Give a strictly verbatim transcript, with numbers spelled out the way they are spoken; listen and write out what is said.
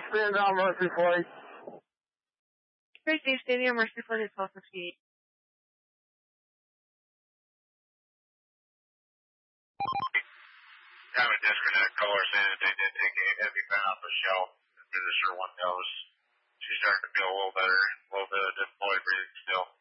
stand on Mercy Point. Great Dave, standing on Mercy Point at twelve fifty-eight. Have a disconnect caller saying that they did take a heavy pen off the shelf. The sure one knows she's starting to feel a little better, a little bit of difficulty breathing still.